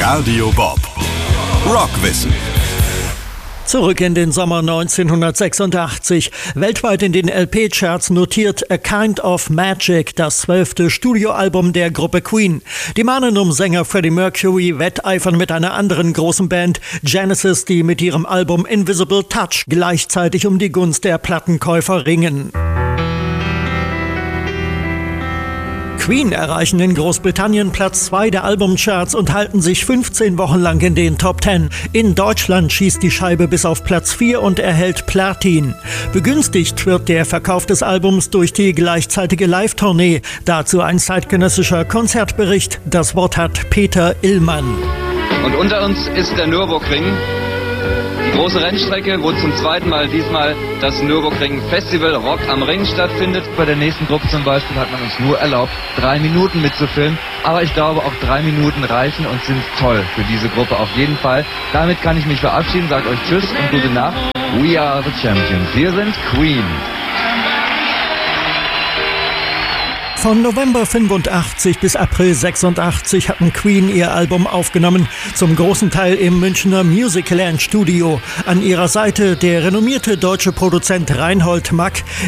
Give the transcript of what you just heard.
Radio Bob. Rockwissen. Zurück in den Sommer 1986. Weltweit in den LP-Charts notiert A Kind of Magic, das 12. Studioalbum der Gruppe Queen. Die mahnen um Sänger Freddie Mercury wetteifern mit einer anderen großen Band, Genesis, die mit ihrem Album Invisible Touch gleichzeitig um die Gunst der Plattenkäufer ringen. Queen erreichen in Großbritannien Platz 2 der Albumcharts und halten sich 15 Wochen lang in den Top 10. In Deutschland schießt die Scheibe bis auf Platz 4 und erhält Platin. Begünstigt wird der Verkauf des Albums durch die gleichzeitige Live-Tournee. Dazu ein zeitgenössischer Konzertbericht. Das Wort hat Peter Illmann. Und unter uns ist der Nürburgring. Die große Rennstrecke, wo zum zweiten Mal diesmal das Nürburgring Festival Rock am Ring stattfindet. Bei der nächsten Gruppe zum Beispiel hat man uns nur erlaubt, 3 Minuten mitzufilmen. Aber ich glaube, auch 3 Minuten reichen und sind toll für diese Gruppe auf jeden Fall. Damit kann ich mich verabschieden, sage euch Tschüss und gute Nacht. We are the champions. Wir sind Queen. Von November 85 bis April 86 hatten Queen ihr Album aufgenommen, zum großen Teil im Münchner Musicland Studio. An ihrer Seite der renommierte deutsche Produzent Reinhold Mack.